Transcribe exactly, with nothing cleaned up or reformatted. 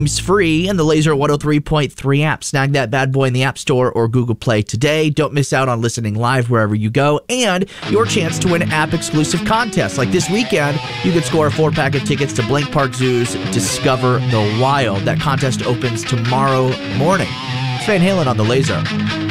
It's free in the Laser one oh three point three app. Snag that bad boy in the App Store or Google Play today. Don't miss out on listening live wherever you go, and your chance to win app-exclusive contests. Like this weekend, you could score a four-pack of tickets to Blank Park Zoo's Discover the Wild. That contest opens tomorrow morning. It's Van Halen on the Laser.